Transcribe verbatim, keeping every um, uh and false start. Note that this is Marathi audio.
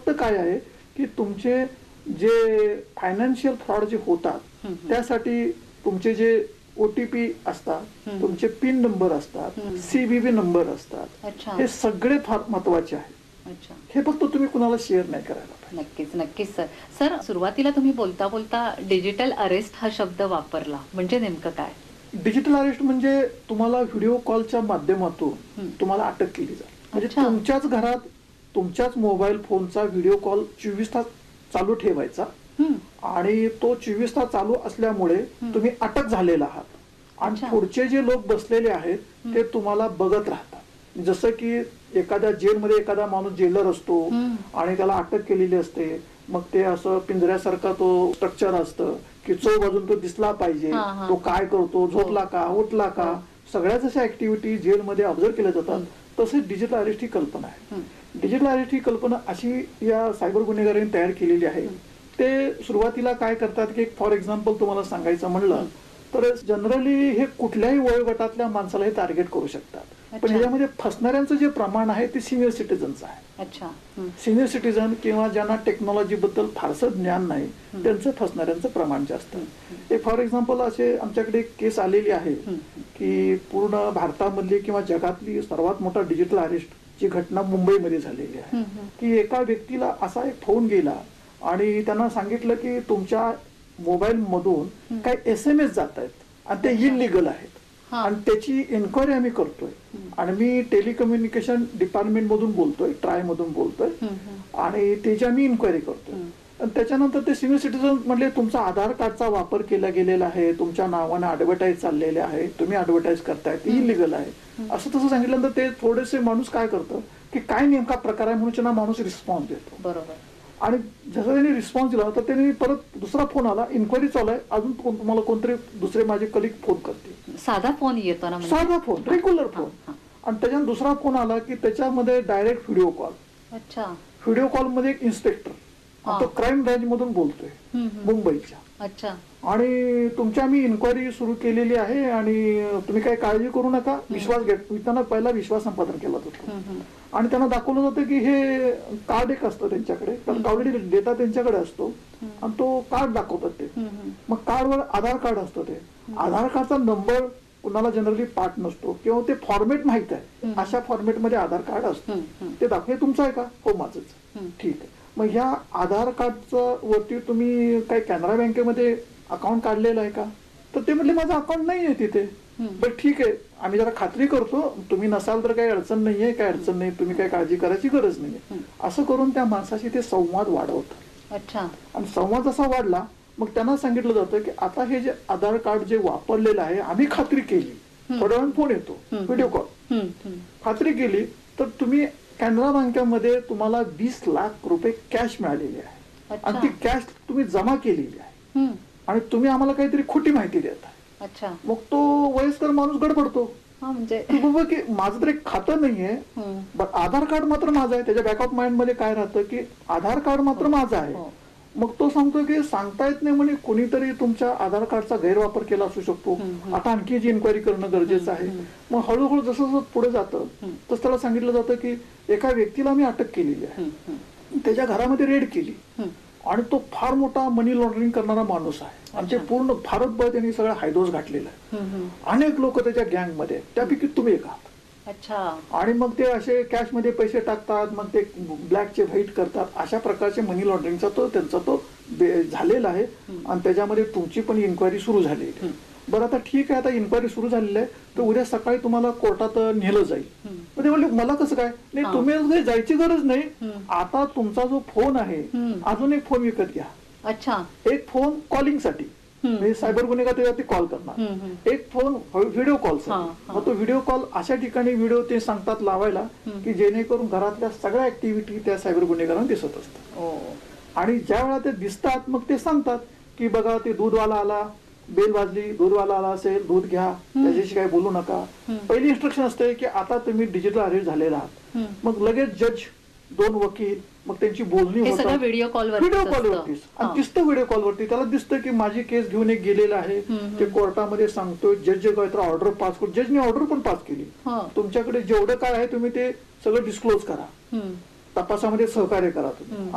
फक्त काय आहे की तुमचे जे फायनान्शियल फ्रॉड जे होतात त्यासाठी तुमचे जे ओटीपी असतात, तुमचे पिन नंबर असतात, सीबीबी नंबर असतात, हे सगळे फार महत्वाचे आहेत. हे फक्त तुम्ही कुणाला शेअर नाही करायला पाहिजे. नक्कीच नक्कीच सर. सर सुरुवातीला तुम्ही बोलता बोलता डिजिटल अरेस्ट हा शब्द वापरला, म्हणजे नेमकं काय? डिजिटल अरेस्ट म्हणजे तुम्हाला व्हिडिओ कॉलच्या माध्यमातून तुम्हाला अटक केली जाते. म्हणजे तुमच्याच घरात तुमच्याच मोबाईल फोनचा व्हिडिओ कॉल चोवीस तास चालू ठेवायचा आणि तो चोवीस तास चालू असल्यामुळे तुम्ही अटक झालेला आहात आणि पुढचे जे लोक बसलेले आहेत ते तुम्हाला बघत राहतात. जसं की एखाद्या जेलमध्ये एखादा माणूस जेलर असतो आणि त्याला अटक केलेली असते, मग ते असं पिंजऱ्यासारखा तो स्ट्रक्चर असतं की चौ बाजून तो दिसला पाहिजे, तो काय करतो, झोपला का, उठला का, सगळ्याच अशा ऍक्टिव्हिटी जेलमध्ये ऑब्झर्व केल्या जातात. तसेच डिजिटल अरेस्ट ही कल्पना आहे. डिजिटल अरेस्ट ही कल्पना अशी या सायबर गुन्हेगारांनी तयार केलेली आहे. ते सुरुवातीला काय करतात की फॉर एक्झाम्पल तुम्हाला सांगायचं म्हणलं तर जनरली हे कुठल्याही वयोगटातल्या माणसाला हे टार्गेट करू शकतात, पण याच्यामध्ये फसणाऱ्यांचं जे प्रमाण आहे ते सिनियर सिटीजनचं आहे. सिनियर सिटीजन किंवा ज्यांना टेक्नॉलॉजी बद्दल फारसं ज्ञान नाही त्यांचं फसणाऱ्यांचं प्रमाण जास्त. एक फॉर एक्झाम्पल असे आमच्याकडे एक केस आलेली आहे की पूर्ण भारतामधली किंवा जगातली सर्वात मोठा डिजिटल अरेस्ट ची घटना मुंबईमध्ये झालेली आहे की एका व्यक्तीला असा एक फोन गेला आणि त्यांना सांगितलं की तुमच्या मोबाईल मधून काही एस एम एस जात आहेत आणि ते इलिगल आहेत आणि त्याची एन्क्वायरी आम्ही करतोय आणि मी टेलिकम्युनिकेशन डिपार्टमेंट मधून बोलतोय, ट्राय मधून बोलतोय आणि त्याची आम्ही इन्क्वायरी करतोय. आणि त्याच्यानंतर ते सिनियर सिटीजन म्हणले तुमचा आधार कार्डचा वापर केला गेलेला आहे, तुमच्या नावाने ऍडव्हर्टाईज चाललेले आहे, तुम्ही ऍडव्हर्टाईज करताय, ते इलिगल आहे असं तसं सांगितल्यानंतर ते थोडेसे माणूस काय करतं की काय नेमका प्रकार आहे म्हणून त्यांना माणूस रिस्पॉन्स देतो. बरोबर. आणि जसं त्यांनी रिस्पॉन्स दिला तर त्यांनी परत दुसरा फोन आला, इन्क्वायरी चालू आहे, अजून तुम्हाला कोणतरी दुसरे माझे कलिग फोन करते, साधा फोन येतो ना, साधा फोन, रेग्युलर फोन. आणि त्याच्यात दुसरा फोन आला की त्याच्यामध्ये डायरेक्ट व्हिडिओ कॉल. अच्छा. व्हिडिओ कॉल मध्ये एक इन्स्पेक्टर तो क्राईम ब्रँच मधून बोलतोय मुंबईच्या. अच्छा. आणि तुमची आम्ही इन्क्वायरी सुरू केलेली आहे आणि तुम्ही काही काळजी करू नका, विश्वास घ्या. त्यांना पहिला विश्वास संपादन केला जातो आणि त्यांना दाखवलं जातं की हे कार्ड एक असतं त्यांच्याकडे, कारण ऑलरेडी डेटा त्यांच्याकडे असतो आणि तो कार्ड दाखवतात ते. मग कार्डवर आधार कार्ड असतं, ते आधार कार्डचा नंबर कुणाला जनरली पाठ नसतो किंवा ते फॉर्मेट माहित आहे, अशा फॉर्मेटमध्ये आधार कार्ड असतं. ते दाखव, हे तुमचं आहे का? हो माझंच. ठीक आहे. मग ह्या आधार कार्डचं वरती तुम्ही काही कॅनरा बँकेमध्ये अकाउंट काढलेलं आहे का? तर ते म्हटले माझं अकाउंट नाही आहे तिथे. बरं ठीक आहे, आम्ही जरा खात्री करतो, तुम्ही नसाल तर काही अडचण नाहीये, काही अडचण नाही, तुम्ही काही काळजी करायची गरज नाहीये. असं करून त्या माणसाशी ते संवाद वाढवतात. अच्छा. आणि संवाद जसा वाढला मग त्यांना सांगितलं जातं की आता हे जे आधार कार्ड जे वापरलेलं आहे आम्ही खात्री केली, थोड्या वेळ फोन येतो, व्हिडिओ कॉल, खात्री केली तर तुम्ही कॅनरा बँकेमध्ये तुम्हाला वीस लाख रुपये कॅश मिळालेली आहे आणि ती कॅश तुम्ही जमा केलेली आहे आणि तुम्ही आम्हाला काहीतरी खोटी माहिती देताय. अच्छा. मग तो वयस्कर माणूस गडबडतो, म्हणजे बाबा की माझं तर एक खातं नाहीये, आधार कार्ड मात्र माझं आहे. त्याच्या बॅक ऑफ माइंड मध्ये काय राहतं की आधार कार्ड मात्र माझं आहे. मग तो सांगतो की सांगता येत नाही म्हणे, कोणीतरी तुमच्या आधार कार्डचा गैरवापर केला असू शकतो, आता आणखी जी इन्क्वायरी करणं गरजेचं आहे. मग हळूहळू जसं जसं पुढे जातं तसं त्याला सांगितलं जातं की एका व्यक्तीला मी अटक केलेली आहे, त्याच्या घरामध्ये रेड केली आणि तो फार मोठा मनी लॉन्ड्रिंग करणारा माणूस आहे आणि ते पूर्ण भारतभर त्यांनी सगळा हायदोस घातलेला आहे. अनेक लोक त्याच्या गँगमध्ये, त्यापैकी तुम्ही एक आहात. अच्छा. आणि मग ते असे कॅश मध्ये पैसे टाकतात, मग ते ब्लॅकचे व्हाईट करतात, अशा प्रकारचे मनी लॉन्ड्रिंगचा तो त्यांचा तो झालेला आहे आणि त्याच्यामध्ये तुमची पण इन्क्वायरी सुरू झालेली आहे. बरं आता ठीक आहे, आता इन्क्वायरी सुरू झालेली आहे तर उद्या सकाळी तुम्हाला कोर्टात नेलं जाईल. मग ते म्हणले मला कसं काय? नाही, तुम्ही जायची गरज नाही, आता तुमचा जो फोन आहे अजून एक फोन विकत घ्या. अच्छा. एक फोन कॉलिंग साठी, सायबर गुन्हेगार ते कॉल करणार, एक फोन व्हिडिओ कॉलसाठी. मग तो व्हिडिओ कॉल अशा ठिकाणी व्हिडिओ ते सांगतात लावायला की जेणेकरून घरातल्या सगळ्या ऍक्टिव्हिटी त्या सायबर गुन्हेगारांना दिसत असतात. आणि ज्या वेळा ते दिसतात मग ते सांगतात की बघा ते दूधवाला आला, बेल वाजली, दूधवाला आला असेल, दूध घ्या, त्याच्याशी काही बोलू नका. पहिली इन्स्ट्रक्शन असते की आता तुम्ही डिजिटल अरेस्ट झालेला आहात. मग लगेच जज, दोन वकील, मग त्यांची बोलणी होतात व्हिडिओ कॉलवर, व्हिडिओ कॉलवरतीच. आणि दिसतं व्हिडिओ कॉलवरती, त्याला दिसतं की माझी केस घेऊन एक गेलेला आहे, ते कोर्टामध्ये सांगतोय, जज काहीतरी ऑर्डर पास करू, जजने ऑर्डर पण पास केली, तुमच्याकडे जेवढं काय आहे तुम्ही ते सगळं डिस्क्लोज करा, तपासामध्ये सहकार्य करा तुम्ही.